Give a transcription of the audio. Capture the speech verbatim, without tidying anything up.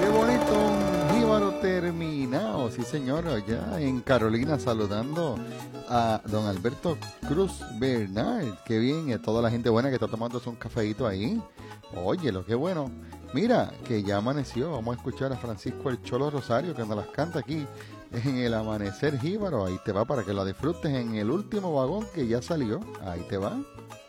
Qué bonito, un jíbaro terminado, sí señor, allá en Carolina saludando a don Alberto Cruz Bernard, qué bien, y a toda la gente buena que está tomándose un cafeíto ahí. Oye, lo que bueno, mira, que ya amaneció, vamos a escuchar a Francisco el Cholo Rosario que nos las canta aquí en el Amanecer Jíbaro, ahí te va para que la disfrutes en el último vagón que ya salió, ahí te va.